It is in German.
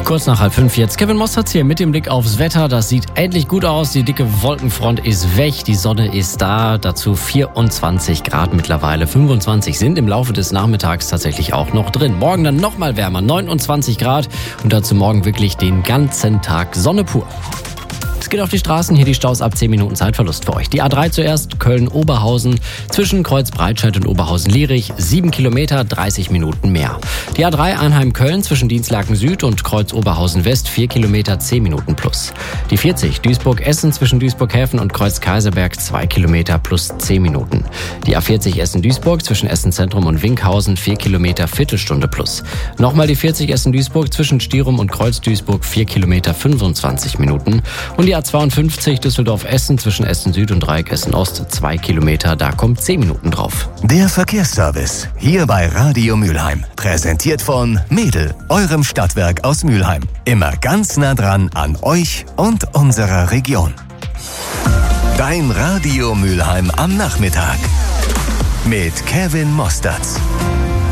Kurz nach 4:30 jetzt. Kevin Mossertz hier mit dem Blick aufs Wetter. Das sieht endlich gut aus. Die dicke Wolkenfront ist weg. Die Sonne ist da. Dazu 24 Grad mittlerweile. 25 sind im Laufe des Nachmittags tatsächlich auch noch drin. Morgen dann nochmal wärmer. 29 Grad. Und dazu morgen wirklich den ganzen Tag Sonne pur. Es geht auf die Straßen, hier die Staus ab 10 Minuten Zeitverlust für euch. Die A3 zuerst, Köln-Oberhausen, zwischen Kreuz-Breitscheid und Oberhausen-Lierich, 7 Kilometer, 30 Minuten mehr. Die A3 Arnheim-Köln zwischen Dienstlaken Süd und Kreuz-Oberhausen-West, 4 Kilometer, 10 Minuten plus. Die 40 Duisburg-Essen zwischen Duisburg-Häfen und Kreuz-Kaiserberg, 2 Kilometer plus 10 Minuten. Die A40 Essen-Duisburg zwischen Essen-Zentrum und Winkhausen, 4 Kilometer, Viertelstunde plus. Nochmal die 40 Essen-Duisburg zwischen Stierum und Kreuz-Duisburg, 4 Kilometer, 25 Minuten. Und die A52 Düsseldorf-Essen zwischen Essen-Süd und Dreieck Essen-Ost, 2 Kilometer, da kommt 10 Minuten drauf. Der Verkehrsservice, hier bei Radio Mülheim. Präsentiert von Mädel, eurem Stadtwerk aus Mülheim. Immer ganz nah dran an euch und unserer Region. Dein Radio Mülheim am Nachmittag. Mit Kevin Mossertz.